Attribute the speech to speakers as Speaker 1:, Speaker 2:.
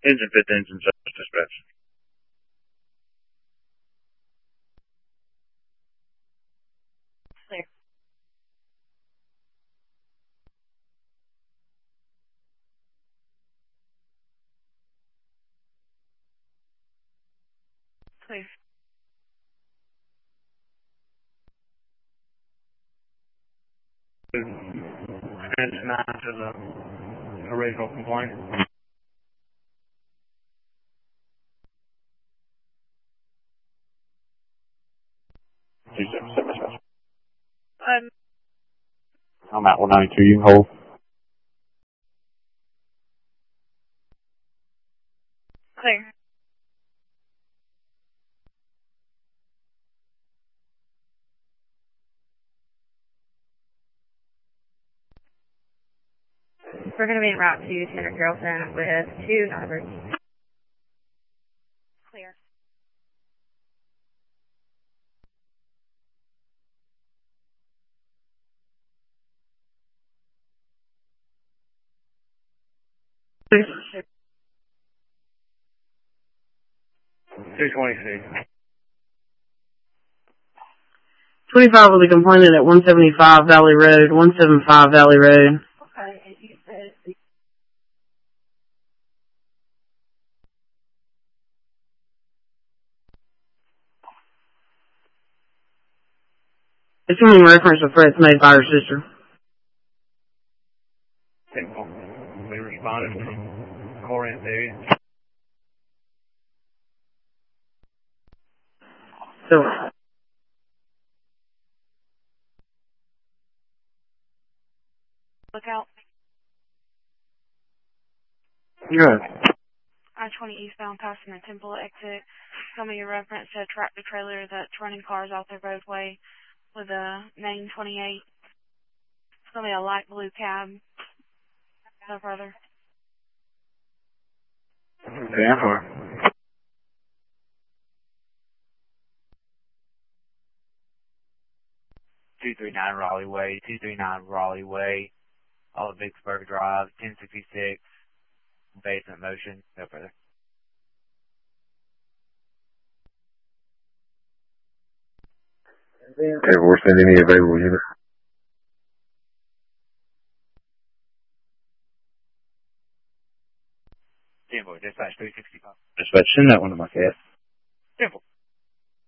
Speaker 1: Engine 5th engine service dispatch.
Speaker 2: Clear. Clear.
Speaker 1: Transit 9 to the original complaint. I'm at 192, you can hold.
Speaker 2: Clear. We're going to be en route to Center Carrollton with 2 drivers. Clear.
Speaker 1: Please. 226.
Speaker 3: 25 will be complaining at 175 Valley Road, 175 Valley Road.
Speaker 2: Okay, and you said...
Speaker 3: It's in reference to threats made by her sister.
Speaker 1: We responded from Corinth area.
Speaker 3: So,
Speaker 2: Look out.
Speaker 1: Good.
Speaker 2: I-20 eastbound passing the Temple exit. Tell me your reference to a tractor trailer that's running cars off the roadway with a main 28. It's going to be a light blue cab. No further.
Speaker 1: Stand for.
Speaker 4: 239 Raleigh Way, 239 Raleigh Way, all of Vicksburg Drive, 1066, basement motion, no further.
Speaker 1: Okay, we're sending any available unit.
Speaker 4: Temple, dispatch 365.
Speaker 1: Dispatch, send that one to my cat.
Speaker 4: Temple.